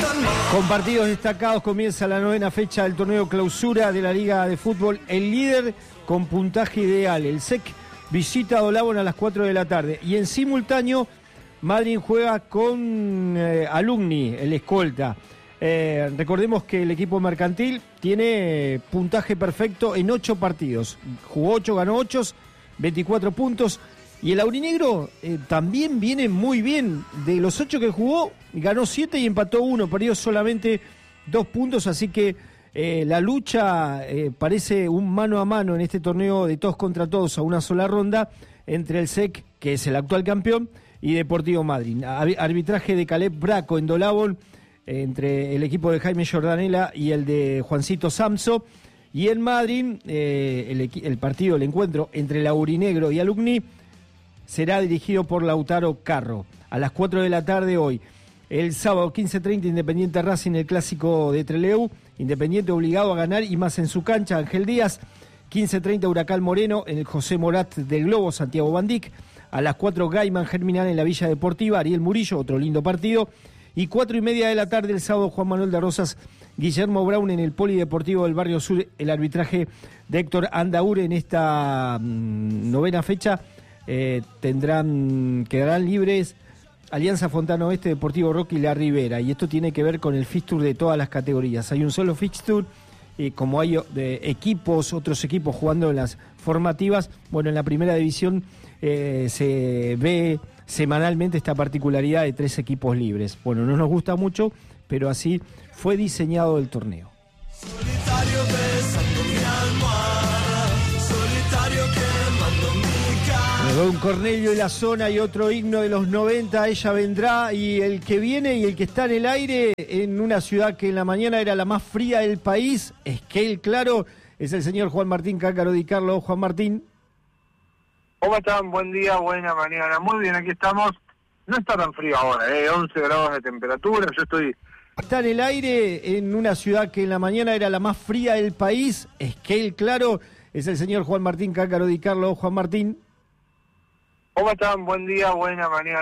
Con partidos destacados comienza la 9ª fecha del torneo clausura de la Liga de Fútbol. El líder con puntaje ideal, el SEC, visita a Dolabon a las 4 de la tarde. Y en simultáneo, Madrid juega con Alumni, el escolta. Recordemos que el equipo mercantil tiene puntaje perfecto en 8 partidos. Jugó 8, ganó 8, 24 puntos. Y el aurinegro también viene muy bien. De los 8 que jugó, ganó 7 y empató 1. Perdió solamente 2 puntos, así que la lucha parece un mano a mano en este torneo de todos contra todos a una sola ronda entre el SEC, que es el actual campeón, y Deportivo Madryn. Arbitraje de Caleb Braco en Dolabon, entre el equipo de Jaime Jordanella y el de Juancito Samso. Y en Madryn, el partido, el encuentro entre el aurinegro y Alumni será dirigido por Lautaro Carro. A las 4 de la tarde hoy. El sábado 15:30 Independiente Racing, el clásico de Trelew. Independiente obligado a ganar y más en su cancha. Ángel Díaz. 15:30 Huracán Moreno en el José Morat del Globo, Santiago Bandic. A las 4 Gaiman Germinal en la Villa Deportiva, Ariel Murillo, otro lindo partido. Y 4:30 de la tarde el sábado Juan Manuel de Rosas, Guillermo Brown en el Polideportivo del Barrio Sur. El arbitraje de Héctor Andaur en esta 9ª fecha. Quedarán libres Alianza Fontana Oeste, Deportivo Roque y La Ribera, y esto tiene que ver con el fixture de todas las categorías. Hay un solo fixture, como hay otros equipos jugando en las formativas. Bueno, en la primera división se ve semanalmente esta particularidad de 3 equipos libres. Bueno, no nos gusta mucho, pero así fue diseñado el torneo. Solitario besando mi almohada, solitario quemando mi cara. Don Cornelio y la zona y otro himno de los 90, ella vendrá, y el que viene y el que está en el aire en una ciudad que en la mañana era la más fría del país, Esquel, claro, es el señor Juan Martín Cácaro Di Carlo. Juan Martín. ¿Cómo están? Buen día, buena mañana. Muy bien, aquí estamos. No está tan frío ahora, 11 grados de temperatura. Yo estoy... Está en el aire en una ciudad que en la mañana era la más fría del país, Esquel, claro, es el señor Juan Martín Cácaro Di Carlo. Juan Martín. ¿Cómo están? Buen día, buena mañana.